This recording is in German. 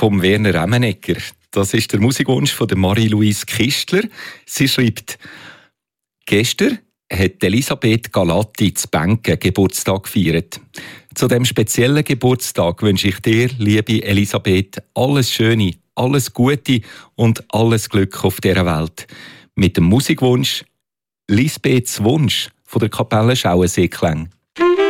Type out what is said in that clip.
vom Werner Emmenegger. Das ist der Musikwunsch von der Marie-Louise Kistler. Sie schreibt: Gestern hat Elisabeth Galatti zu Benken Geburtstag gefeiert. Zu diesem speziellen Geburtstag wünsche ich dir, liebe Elisabeth, alles Schöne, alles Gute und alles Glück auf dieser Welt. Mit dem Musikwunsch Lisbeths Wunsch von der Kapelle Schauensee-Klänge.